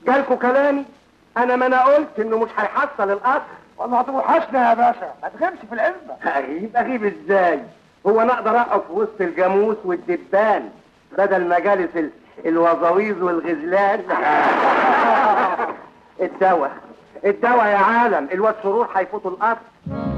جالكوا كلامي؟ ما انا قلت انه مش هيحصل القطر. والله هتوحشنا يا باشا، ما تغيبش في العزبه. اغيب ازاي؟ هو انا اقدر اقف وسط الجاموس والدبان بدل مجالس الوظاويز والغزلان؟ الدواء يا عالم، الواد سرور هيفوتوا القطر.